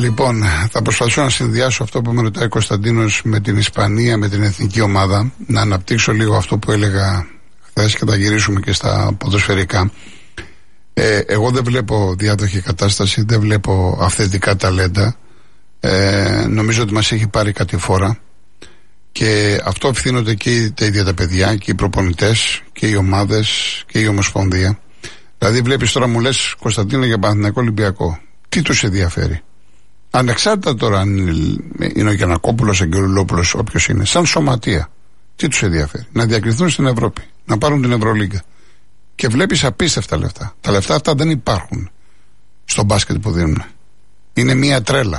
Λοιπόν, θα προσπαθήσω να συνδυάσω αυτό που με ρωτάει ο Κωνσταντίνος με την Ισπανία, με την εθνική ομάδα. Να αναπτύξω λίγο αυτό που έλεγα χθες και θα γυρίσουμε και στα ποδοσφαιρικά. Εγώ δεν βλέπω διάδοχη κατάσταση, δεν βλέπω αυθεντικά ταλέντα. Νομίζω ότι μας έχει πάρει κατηφόρα. Και αυτό ευθύνονται και τα ίδια τα παιδιά και οι προπονητές και οι ομάδες και η Ομοσπονδία. Δηλαδή βλέπεις τώρα, μου λες Κωνσταντίνο για Παναθηναϊκό Ολυμπιακό. Τι τους ενδιαφέρει? Ανεξάρτητα τώρα αν είναι ο Γιαννακόπουλος, ο Αγγελουλόπουλος, όποιος είναι, σαν σωματεία, τι τους ενδιαφέρει? Να διακριθούν στην Ευρώπη, να πάρουν την Ευρωλίγκα. Και βλέπεις απίστευτα λεφτά. Τα λεφτά αυτά δεν υπάρχουν στο μπάσκετ που δίνουν. Είναι μία τρέλα.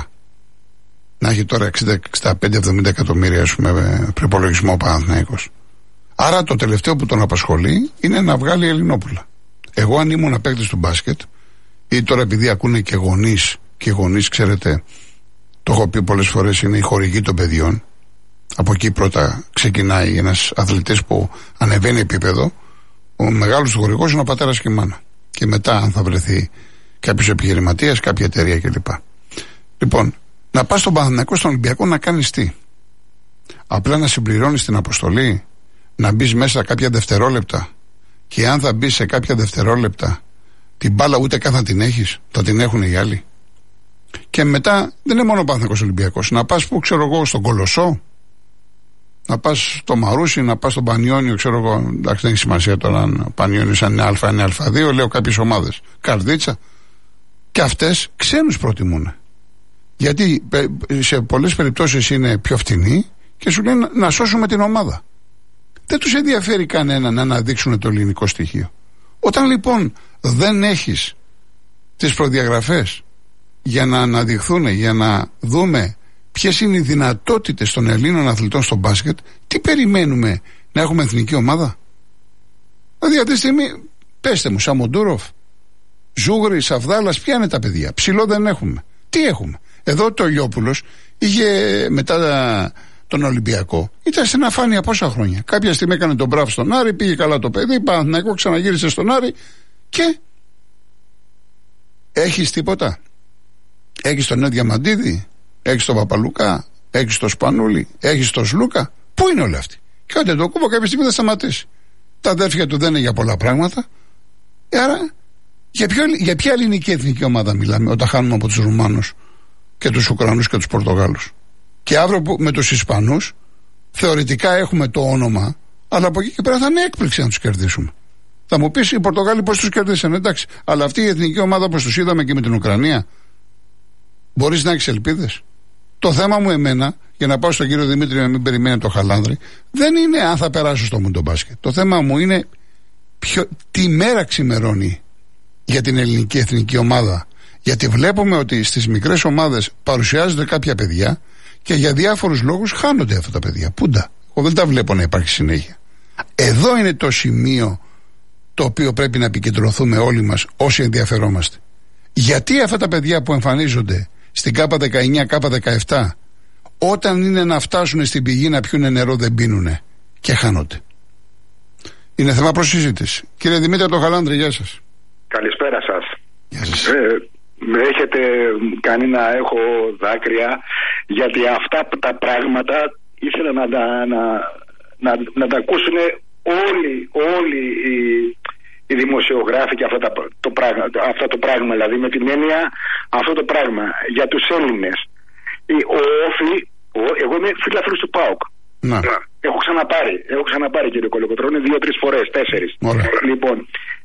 Να έχει τώρα 60, 65, 70 εκατομμύρια προπολογισμό ο Παναθηναϊκός. Άρα το τελευταίο που τον απασχολεί είναι να βγάλει Ελληνόπουλα. Εγώ αν ήμουν παίκτης του μπάσκετ, ή τώρα επειδή ακούνε και γονείς, και οι γονείς, ξέρετε, το έχω πει πολλές φορές, είναι η χορηγή των παιδιών. Από εκεί πρώτα ξεκινάει ένας αθλητής που ανεβαίνει επίπεδο. Ο μεγάλος του χορηγός είναι ο πατέρας και η μάνα. Και μετά, αν θα βρεθεί κάποιος επιχειρηματίας, κάποια εταιρεία κλπ. Λοιπόν, να πας στον Παναθηναϊκό, στον Ολυμπιακό, να κάνεις τι? Απλά να συμπληρώνεις την αποστολή, να μπεις μέσα κάποια δευτερόλεπτα. Και αν θα μπεις σε κάποια δευτερόλεπτα, την μπάλα ούτε καν θα την έχεις, θα την έχουν οι άλλοι. Και μετά δεν είναι μόνο ο Παναθηναϊκός Ολυμπιακός. Να πας που ξέρω εγώ στον Κολοσσό, να πας στο Μαρούσι, να πας στον Πανιόνιο, ξέρω εγώ. Εντάξει, δεν έχει σημασία τώρα αν ο Πανιόνιος είναι Α, είναι Α2, λέω κάποιες ομάδες. Καρδίτσα. Και αυτές ξένους προτιμούν. Γιατί σε πολλές περιπτώσεις είναι πιο φτηνοί και σου λένε να σώσουμε την ομάδα. Δεν τους ενδιαφέρει κανένα να αναδείξουν το ελληνικό στοιχείο. Όταν λοιπόν δεν έχεις τις προδιαγραφές για να αναδειχθούν, για να δούμε ποιες είναι οι δυνατότητες των Ελλήνων αθλητών στο μπάσκετ, τι περιμένουμε, να έχουμε εθνική ομάδα? Δηλαδή αυτή τη στιγμή, πέστε μου, Σαμοντούροφ, Ζούγρη, Σαβδάλας, ποια είναι τα παιδιά? Ψηλό δεν έχουμε. Τι έχουμε? Εδώ το Λιόπουλος είχε μετά τον Ολυμπιακό, ήταν στην αφάνεια πόσα χρόνια. Κάποια στιγμή έκανε τον μπράβο στον Άρη, πήγε καλά το παιδί, Παναθηναϊκό, ξαναγύρισε στον Άρη και έχεις τίποτα? Έχεις τον Νέο Διαμαντίδη, έχεις τον Παπαλουκά, έχεις τον Σπανούλη, έχεις τον Σλούκα? Πού είναι όλοι αυτοί? Και όταν το κούμπο κάποια στιγμή θα σταματήσει. Τα αδέρφια του δεν είναι για πολλά πράγματα. Άρα για ποια ελληνική εθνική ομάδα μιλάμε όταν χάνουμε από τους Ρουμάνους και τους Ουκρανούς και τους Πορτογάλους? Και αύριο με τους Ισπανούς θεωρητικά έχουμε το όνομα, αλλά από εκεί και πέρα θα είναι έκπληξη να τους κερδίσουμε. Θα μου πεις οι Πορτογάλοι πώς τους κερδίσαν, εντάξει, αλλά αυτή η εθνική ομάδα όπως τους είδαμε και με την Ουκρανία, μπορείς να έχεις ελπίδες? Το θέμα μου εμένα, για να πάω στον κύριο Δημήτρη να μην περιμένει το Χαλάνδρη, δεν είναι αν θα περάσω στο μουντομπάσκετ. Το θέμα μου είναι τι μέρα ξημερώνει για την ελληνική εθνική ομάδα. Γιατί βλέπουμε ότι στις μικρές ομάδες παρουσιάζονται κάποια παιδιά και για διάφορους λόγους χάνονται αυτά τα παιδιά. Πούντα. Εγώ δεν τα βλέπω να υπάρχει συνέχεια. Εδώ είναι το σημείο το οποίο πρέπει να επικεντρωθούμε όλοι μας όσοι ενδιαφερόμαστε. Γιατί αυτά τα παιδιά που εμφανίζονται στην K19, K17, όταν είναι να φτάσουν στην πηγή να πιούνε νερό δεν πίνουνε και χάνονται? Είναι θέμα προς συζήτηση. Κύριε Δημήτρη από το Χαλάνδρη, γεια σας. Καλησπέρα σας. Γεια σας. Με έχετε κάνει να έχω δάκρυα, γιατί αυτά τα πράγματα ήθελα να τα ακούσουν όλοι οι δημοσιογράφοι και αυτό το πράγμα, δηλαδή με την έννοια αυτό το πράγμα για τους Έλληνες. Ο Όφη, εγώ είμαι φίλαθλος του ΠΑΟΚ. Να. Έχω ξαναπάρει κύριε Κολοκοτρώνη 2-3 φορές, 4. Λοιπόν,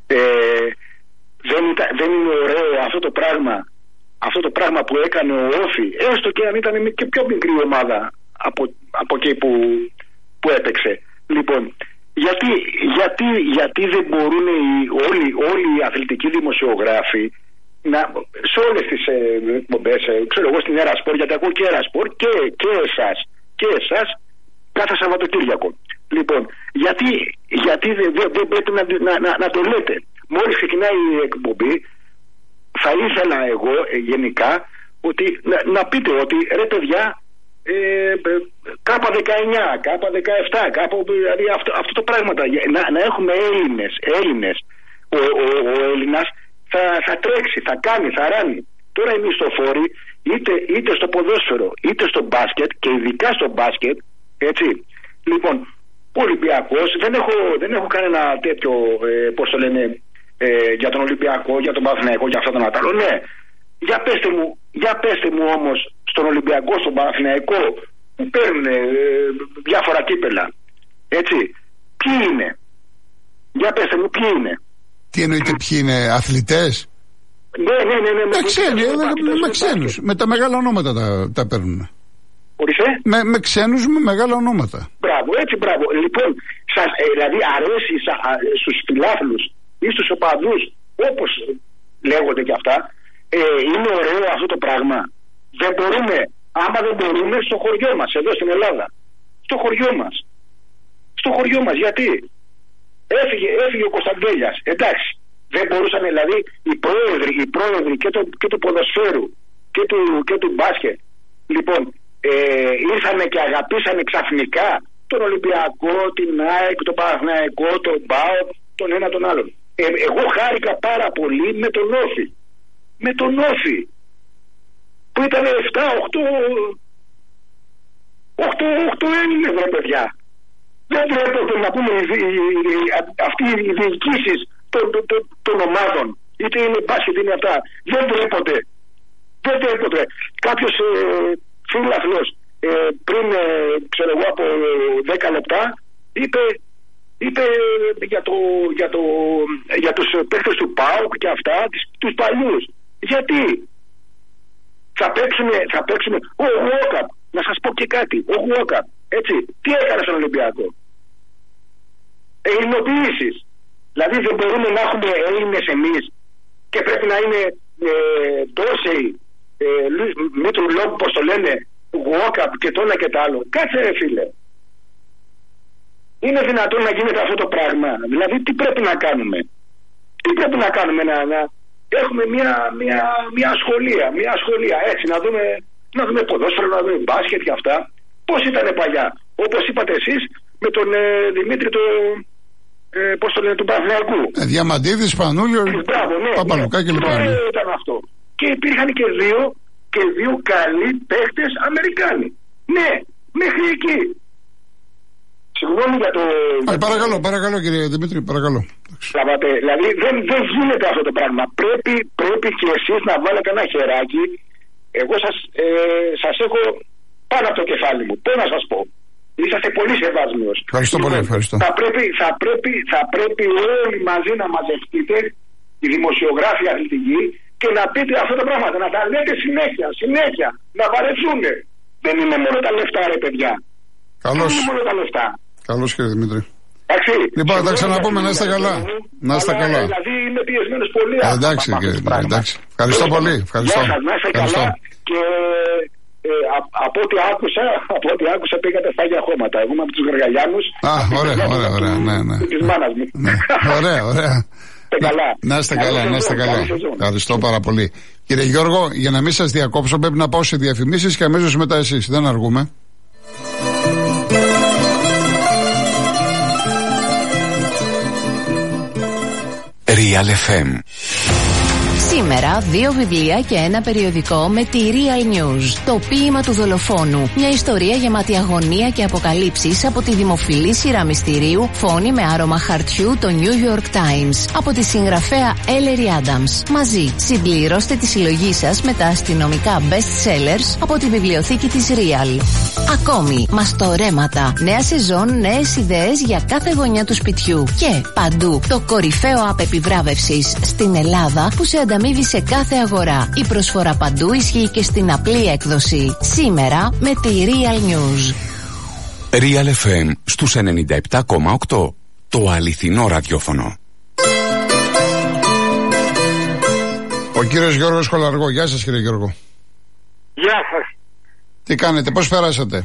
δεν είναι ωραίο αυτό το πράγμα που έκανε ο Όφη, έστω και αν ήταν και πιο μικρή ομάδα από εκεί που έπαιξε. Λοιπόν, γιατί δεν μπορούν όλοι οι αθλητικοί δημοσιογράφοι σε όλες τις εκπομπές, ξέρω εγώ στην Ερασπορ, γιατί ακούω και Ερασπορ και εσάς κάθε Σαββατοκύριακο. Λοιπόν, γιατί δεν πρέπει να το λέτε? Μόλις ξεκινάει η εκπομπή, θα ήθελα εγώ γενικά να πείτε ότι ρε παιδιά, K19, K17, δηλαδή αυτό το πράγμα, να έχουμε Έλληνες. Ο Έλληνας θα τρέξει, θα κάνει, θα ράνει. Τώρα οι μισθοφόροι, είτε στο ποδόσφαιρο, είτε στο μπάσκετ, και ειδικά στο μπάσκετ, έτσι. Λοιπόν, ο Ολυμπιακός, δεν έχω κανένα τέτοιο, πώς το λένε, για τον Ολυμπιακό, για τον Παναθηναϊκό, για αυτά τον Αταλό. Ναι, για πέστε μου όμως στον Ολυμπιακό, στον Παναθηναϊκό, που παίρνουν διάφορα κύπελα, έτσι, ποιοι είναι? Για πέστε μου ποιοι είναι. Τι εννοείται ποιοι είναι, αθλητές? Ναι. Με ξένους, με τα μεγάλα ονόματα τα παίρνουν. Ορίστε. Με ξένους, με μεγάλα ονόματα. Μπράβο. Λοιπόν, δηλαδή αρέσει στους φιλάθλους ή στους οπαδούς, όπως λέγονται και αυτά, είναι ωραίο αυτό το πράγμα. Δεν μπορούμε, άμα δεν μπορούμε, στο χωριό μας, εδώ στην Ελλάδα. Στο χωριό μας, γιατί? Έφυγε ο Κωνσταντέλιας, εντάξει. Δεν μπορούσαν, δηλαδή, οι πρόεδροι και του ποδοσφαίρου και του μπάσκετ, λοιπόν, ήρθανε και αγαπήσανε ξαφνικά τον Ολυμπιακό, την ΑΕΚ, τον Παναθηναϊκό, τον ΠΑΟΚ, τον ένα τον άλλον. Εγώ χάρηκα πάρα πολύ με τον Όφη που ήταν 7-8 Έλληνες, ρε παιδιά. Δεν πρέπει να πούμε αυτοί οι διοικήσεις των ομάδων, είτε είναι μπάσκετ είτε είναι αυτά, δεν τρέπονται. Κάποιος φίλαθλος πριν, ξέρω εγώ, από 10 λεπτά είπε για τους παίκτες του ΠΑΟΚ και αυτά, τους παλιούς. Γιατί θα παίξουμε ο Γουόκαπ? Να σας πω και κάτι, ο Γουόκαπ, έτσι, τι έκανε στον Ολυμπιακό? Ελληνοποιήσεις. Δηλαδή δεν μπορούμε να έχουμε Έλληνες εμείς και πρέπει να είναι Ντόσεϊ, Μήτρου Λόγου, πώς το λένε, Γουόκαπ και το ένα και το άλλο. Κάτσε ρε φίλε. Είναι δυνατόν να γίνεται αυτό το πράγμα? Δηλαδή τι πρέπει να κάνουμε? Να έχουμε μια σχολεία, έτσι, να δούμε ποδόσφαιρο, να δούμε μπάσκετ και αυτά. Πώς ήταν παλιά? Όπως είπατε εσείς με τον Δημήτρη πώς το λένε, του Παναθηναϊκού. Διαμαντίδης, Πανούλιο, Παπαλουκά και λοιπά. Ήταν αυτό. Και υπήρχαν και δύο καλοί παίχτες Αμερικάνοι. Ναι, μέχρι εκεί. Συγγνώμη για το... Παρακαλώ κύριε Δημήτρη, παρακαλώ. Δηλαδή δεν γίνεται αυτό το πράγμα. Πρέπει και εσείς να βάλετε ένα χεράκι. Εγώ σας έχω πάνω από το κεφάλι μου. Πώς να σας πω? Είσαστε πολύ σεβασμίος. Ευχαριστώ πολύ, ευχαριστώ. Θα πρέπει όλοι μαζί να μαζευτείτε, οι δημοσιογράφοι αθλητικοί, και να πείτε αυτά τα πράγματα. Να τα λέτε συνέχεια. Να βαρεθούν. Δεν είναι μόνο τα λεφτά, ρε παιδιά. Καλώς. Δεν είναι μόνο τα λεφτά. Καλώς, κύριε Δημήτρη. Εντάξει. Λοιπόν, θα τα ξαναπούμε. Να είστε καλά. Να είστε καλά. Δηλαδή είμαι πιεσμένος πολύ. Εντάξει, κύριε Δημήτρη. Εντάξει. Ευχαριστώ πολύ. Ευχαριστώ. Να είστε καλά. Και από ό,τι άκουσα πήγατε στα Άγια Χώματα. Εγώ είμαι από τους Γαργαλιάνους. Ωραία. Ναι. Της μάνας μου. Ωραία. Να είστε καλά. Ευχαριστώ πάρα πολύ. Κύριε Γιώργο, για να μην σας διακόψω, πρέπει να πάω σε διαφημίσεις και αμέσως μετά εσείς. Δεν αργούμε. Real FM. Σήμερα 2 βιβλία και ένα περιοδικό με τη Real News. Το ποίημα του δολοφόνου. Μια ιστορία γεμάτη αγωνία και αποκαλύψεις από τη δημοφιλή σειρά μυστηρίου Φόνη με άρωμα χαρτιού, το New York Times. Από τη συγγραφέα Ellery Adams. Μαζί συμπληρώστε τη συλλογή σας με τα αστυνομικά best sellers από τη βιβλιοθήκη της Real. Ακόμη, μαστορέματα. Νέα σεζόν, νέες ιδέες για κάθε γωνιά του σπιτιού. Και παντού το κορυφαίο app επιβράβευσης στην Ελλάδα που σε ανταμείβει σε κάθε αγορά. Η προσφορά παντού ισχύει και στην απλή έκδοση. Σήμερα με τη Real News. Real FM στους 97,8. Το αληθινό ραδιόφωνο. Ο κύριος Γιώργος Κολαργό. Γεια σας, κύριε Γιώργο. Γεια σας. Τι κάνετε, πώς περάσατε?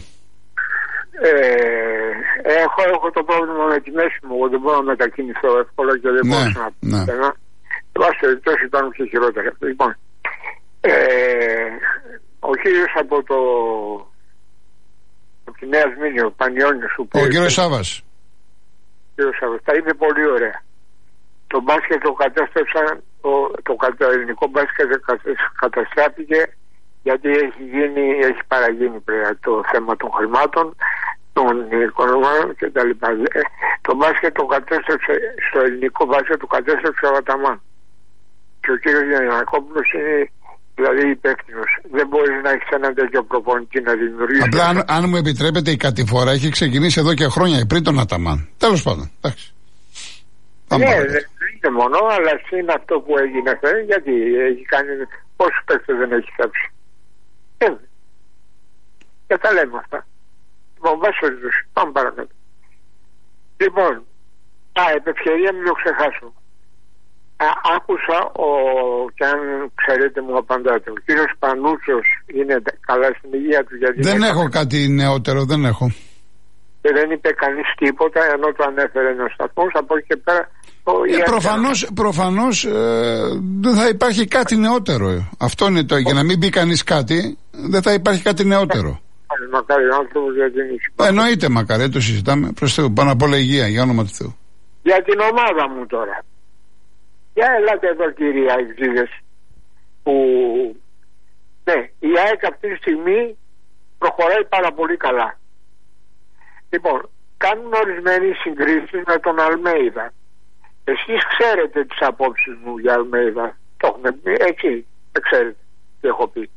Έχω το πρόβλημα με τη μέση μου. Εγώ δεν μπορώ να μετακινηθώ εύκολα και δεν μπορώ να πω. Σε βάση περιπτώσει υπάρχουν και χειρότερα. Λοιπόν, ο κύριος από τη Νέα Σμήνη, ο Πανιώνιος, ο κύριος Σάβας. Τα είπε πολύ ωραία. Το μπάσκετ το κατέστρεψαν το ελληνικό μπάσκετ καταστράφηκε γιατί έχει παραγίνει πια το θέμα των χρημάτων, των οικονομικών κτλ. Το μπάσκετ το κατέστρεψε, στο ελληνικό μπάσκετ το κατέστρεψε ο Αταμάν. Και ο κύριος Γιαννακόπουλος είναι δηλαδή υπεύθυνος. Δεν μπορείς να έχεις έναν τέτοιο προπονητή να δημιουργήσει. Απλά αν μου επιτρέπετε, η κατηφορά έχει ξεκινήσει εδώ και χρόνια πριν τον Αταμάν. Τέλος πάντων. Εντάξει. Ναι, δεν είναι μόνο, αλλά είναι αυτό που έγινε χθες, γιατί έχει κάνει πόσους παίκτες δεν έχει θάψει. Και τα λέμε αυτά. Λοιπόν, πάμε παρακάτω. Λοιπόν, επ' ευκαιρία μην το ξεχάσω. Άκουσα, και αν ξέρετε μου απαντάτε, ο κύριος Πανούτσος είναι καλά στην υγεία του? Γιατί δεν έχω κάτι νεότερο, δεν έχω. Και δεν είπε κανείς τίποτα, ενώ το ανέφερε ένας σταθμός, από εκεί και πέρα. Προφανώς δεν θα υπάρχει κάτι νεότερο. Αυτό είναι το. Για να μην πει κανείς κάτι, δεν θα υπάρχει κάτι νεότερο. Μακάρι άνθρωπος για την υγεία. Εννοείται μακάρι, το συζητάμε. Προς Θεού, πάνω απ' όλα υγεία, για όνομα του Θεού. Για την ομάδα μου τώρα. Για ελάτε εδώ κύριοι αεξίδες, που ναι, η ΑΕΚ αυτή τη στιγμή προχωράει πάρα πολύ καλά. Λοιπόν, κάνουν ορισμένοι συγκρίσεις με τον Αλμέιδα. Εσείς ξέρετε τις απόψεις μου για Αλμέιδα. Το έχουμε πει, έτσι, δεν ξέρετε τι έχω πει.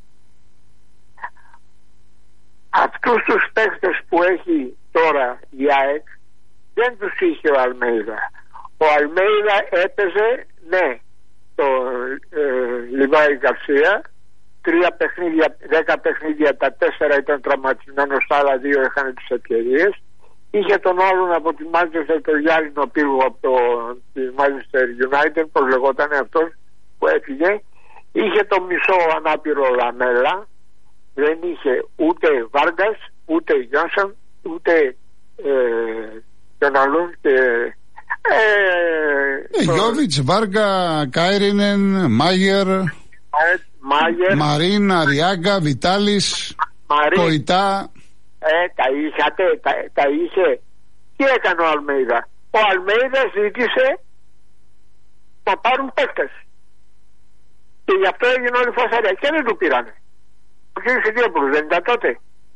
Αυτούς τους παίχτες που έχει τώρα η ΑΕΚ δεν τους είχε ο Αλμέιδα. Ο Αλμέιδα έπαιζε, ναι, το Λιβάη Γκαρσία, 3 παιχνίδια, 10 παιχνίδια, τα 4 ήταν τραυματισμένος, τα άλλα 2 είχαν τις ευκαιρίες. Είχε τον άλλον από τη Manchester, το Γιάννηνο Πύργο από τη Manchester United, πως λεγόταν αυτός που έφυγε. Είχε το μισό ανάπηρο Λαμέλα. Δεν είχε ούτε Βάργκας, ούτε Γιόνσον, ούτε τον άλλον και Γιώβιτς, Βάργα, Κάιρινεν, Μάγερ, Μαρίν, Αριάγκα, Βιτάλης, Κοϊτά. Τα είχε. Τι έκανε ο Αλμέιδα? Ο Αλμέιδα ζήτησε να πάρουν παίκτες. Και γι' αυτό έγινε όλη η φασαρία. Και δεν του πήρανε. Ο κ. Ηλιόπουλος δεν ήταν τότε?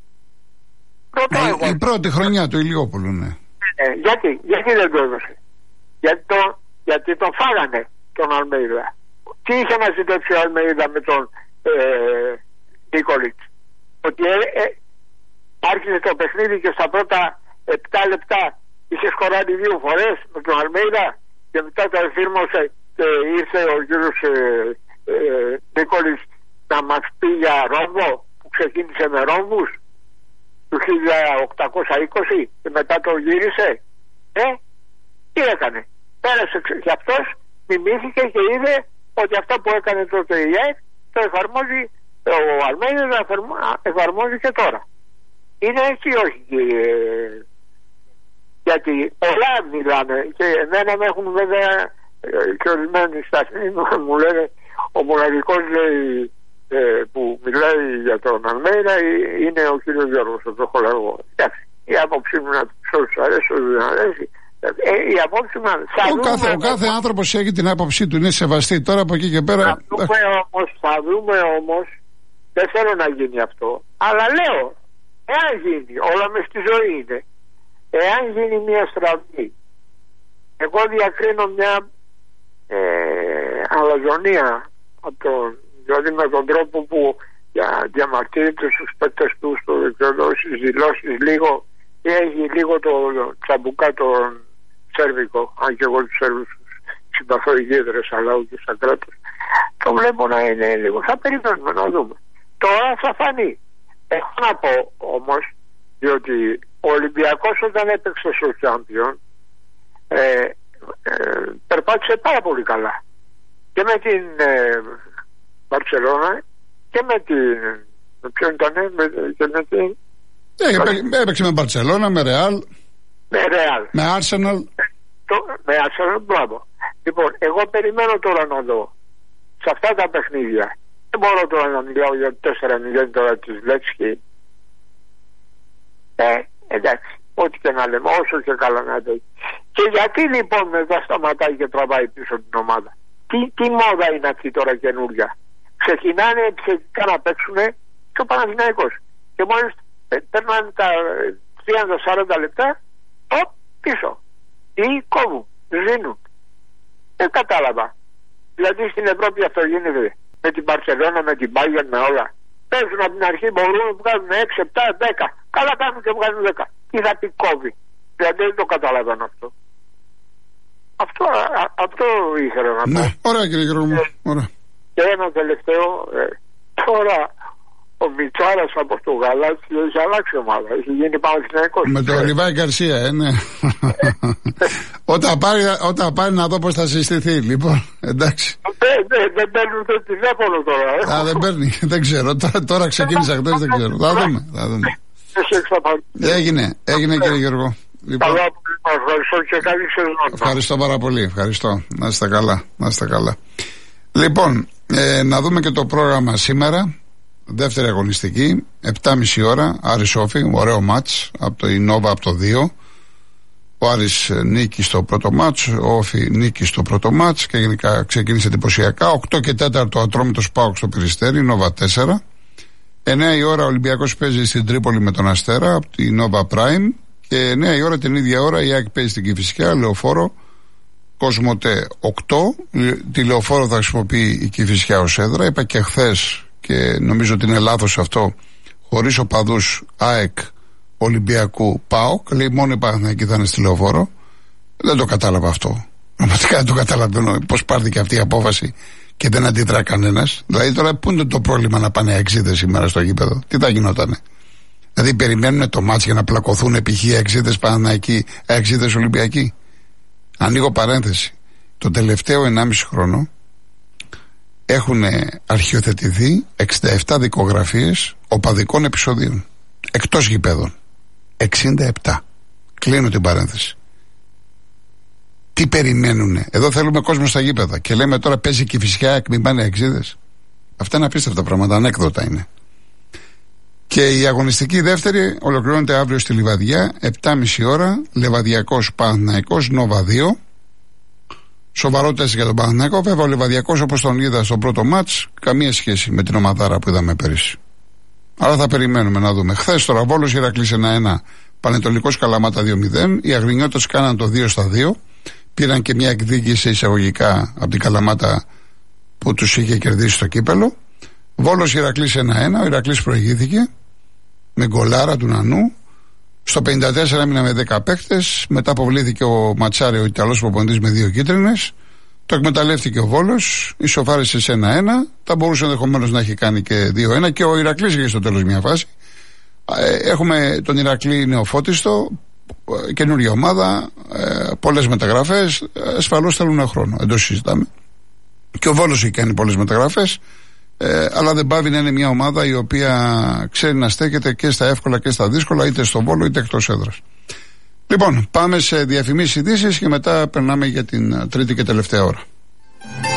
Η πρώτη χρονιά του Ηλιόπουλου, ναι. Γιατί δεν το έδωσε? Γιατί τον φάγανε τον Αλμέιδα. Τι είχε να ζητήσει ο Αλμέιδα με τον Νίκολιτς? Ότι άρχισε το παιχνίδι και στα πρώτα 7 λεπτά είχε σκοράρει 2 φορές με τον Αλμέιδα και μετά το εφήρμοσε και ήρθε ο κύριος Νίκολιτς να μας πει για ρόμβο που ξεκίνησε με ρόμβους του 1820 και μετά το γύρισε. Τι έκανε? Πέρασε και αυτός, μιμήθηκε και είδε ότι αυτό που έκανε τότε η ΑΕΚ το εφαρμόζει ο Αλμέιδα, εφαρμόζει και τώρα. Είναι έτσι ή όχι? Γιατί πολλά μιλάνε και εμένα με έχουν βέβαια και ορισμένοι σταθμοί μου λένε, ο μοναδικός λέει που μιλάει για τον Αλμέιδα είναι ο κύριος Γιώργος ο Τροχολαγό. Εντάξει, η άποψή μου να τους αρέσει, δεν αρέσει. Η απόψη μου, ο κάθε άνθρωπος έχει την άποψή του, είναι σεβαστή. Τώρα από εκεί και πέρα θα δούμε όμως, δεν θέλω να γίνει αυτό, αλλά λέω, εάν γίνει, όλα μες στη ζωή είναι, εάν γίνει μια στραβή, εγώ διακρίνω μια αλαζονία δηλαδή με τον τρόπο που διαμαρτύρεται στους παίκτες του, στις δηλώσεις λίγο, έχει λίγο το τσαμπουκά τον Σέρβικο, αν και εγώ τους Σέρβους συμπαθώ ιδιαίτερες, αλλά όχι σαν κράτος. Το βλέπω να είναι λίγο. Θα περιμένουμε να δούμε. Τώρα θα φανεί. Έχω να πω όμως, διότι ο Ολυμπιακός όταν έπαιξε στο Champions περπάτησε πάρα πολύ καλά. Και με την Μπαρσελόνα και με την... Ποιο ήταν, και με την... Έπαιξε με Μπαρσελόνα, με Ρεάλ. Με Arsenal. Με Arsenal, μπράβο. Λοιπόν, εγώ περιμένω τώρα να δω σε αυτά τα παιχνίδια. Δεν μπορώ τώρα να μιλάω για 4-0 τώρα της Λέτσκι. Εντάξει, ό,τι και να λέμε, όσο και καλά να δει. Και γιατί λοιπόν μετά σταματάει και τραβάει πίσω την ομάδα? Τι μόδα είναι αυτή τώρα καινούργια? Ξεκινάνε επιθετικά να παίξουν και ο Παναθηναϊκός. Και μόλις παίρνουν τα 30-40 λεπτά, πίσω. Ή κόβουν, σβήνουν. Δεν κατάλαβα. Δηλαδή στην Ευρώπη αυτό γίνεται. Με την Μπαρσελόνα, με την Bayern, με όλα. Παίζουν από την αρχή, μπορούν να βγάλουν 6, 7, 10. Καλά κάνουν και βγάλουν 10. Τι θα πει κόβει? Δηλαδή δεν το καταλαβαίνω αυτό. Αυτό ήθελα να πω. Ναι, ωραία κύριε Γιώργο μου. Και ένα τελευταίο, τώρα ο Μιτσάρας από το Γαλάτσι έχει αλλάξει ομάδα. Έχει γίνει Παναθηναϊκός. Με το Λιβάη Γκαρσία, ναι. Όταν πάρει να δω πώς θα συστηθεί, λοιπόν. Εντάξει. Δεν παίρνουν το τηλέφωνο τώρα. Α, δεν παίρνει, δεν ξέρω. Τώρα ξεκίνησα χτες, δεν ξέρω. Θα δούμε. Έγινε κύριε Γιώργο. Λοιπόν, ευχαριστώ και καλή σεζόν. Ευχαριστώ πάρα πολύ. Ευχαριστώ. Να είστε καλά. Λοιπόν, να δούμε και το πρόγραμμα σήμερα. Δεύτερη αγωνιστική, 7.30 ώρα, Άρης Σόφι, ωραίο μάτς από το Ινόβα από το 2. Ο Άρης νίκη στο πρώτο μάτς, ο Όφι νίκη στο πρώτο μάτς και γενικά ξεκίνησε εντυπωσιακά. 8 και 4 ο Ατρόμητος ΠΑΟΚ στο Περιστέρι, Ινόβα 4. 9 η ώρα ο Ολυμπιακός παίζει στην Τρίπολη με τον Αστέρα από την Ινόβα Prime. Και 9 η ώρα την ίδια ώρα η ΑΕΚ παίζει στην Κηφισιά, Λεωφόρο, Κοσμοτέ 8. Τη Λεωφόρο θα χρησιμοποιεί η Κηφισιά ως έδρα. Είπα και χθες και νομίζω ότι είναι λάθος αυτό, χωρίς οπαδούς ΑΕΚ, Ολυμπιακού, ΠΑΟΚ. Λέει μόνο οι Παναθηναϊκοί θα είναι στη Λεωφόρο. Δεν το κατάλαβα αυτό. Πραγματικά δεν το καταλαβαίνω πώς πάρθηκε αυτή η απόφαση και δεν αντιδρά κανένας. Δηλαδή τώρα πού είναι το πρόβλημα να πάνε αξίδες σήμερα στο γήπεδο? Τι θα γινότανε? Δηλαδή περιμένουν το μάτς για να πλακωθούν π.χ. αξίδες Παναθηναϊκοί, αξίδες Ολυμπιακοί? Ανοίγω παρένθεση. Το τελευταίο 1,5 χρόνο έχουν αρχιοθετηθεί 67 δικογραφίες οπαδικών επεισοδίων εκτός γηπέδων. 67. Κλείνω την παρένθεση. Τι περιμένουνε? Εδώ θέλουμε κόσμο στα γήπεδα και λέμε τώρα παίζει και φυσικά μην πάνε εξίδες. Αυτά είναι απίστευτα πράγματα, ανέκδοτα είναι. Και η αγωνιστική δεύτερη ολοκληρώνεται αύριο στη Λιβαδιά, 7.30 ώρα, Λεβαδιακός Παναθηναϊκός, Νόβα 2. Σοβαρό τεστ για τον Παναθηναϊκό. Βέβαια ο Λεβαδιακός, όπως τον είδα στο πρώτο μάτς, καμία σχέση με την ομαδάρα που είδαμε πέρυσι. Άρα θα περιμένουμε να δούμε. Χθες τώρα Βόλος Ηρακλής 1-1, Πανετολικός Καλαμάτα 2-0. Οι Αγρινιώτες κάναν το 2-2. Πήραν και μια εκδίκηση εισαγωγικά από την Καλαμάτα που τους είχε κερδίσει στο κύπελο. Βόλος Ηρακλής 1-1. Ο Ηρακλής προηγήθηκε με γκολάρα του Νανού. Στο 54 έμεινε με 10 παίκτες. Μετά αποβλήθηκε ο Ματσάρη, ο Ιταλός προπονητής, με 2 κίτρινες. Το εκμεταλλεύτηκε ο Βόλος, ισοφάρισε σε 1-1. Θα μπορούσε ενδεχομένως να έχει κάνει και 2-1. Και ο Ηρακλής είχε στο τέλος μια φάση. Έχουμε τον Ηρακλή νεοφώτιστο, καινούργια ομάδα, πολλές μεταγραφές. Ασφαλώς θέλουν χρόνο, δεν το συζητάμε. Και ο Βόλος έχει κάνει πολλές μεταγραφές. Αλλά δεν πάβει να είναι μια ομάδα η οποία ξέρει να στέκεται και στα εύκολα και στα δύσκολα, είτε στο Βόλο είτε εκτός έδρας. Λοιπόν, πάμε σε διαφημίσεις, ειδήσεις και μετά περνάμε για την τρίτη και τελευταία ώρα.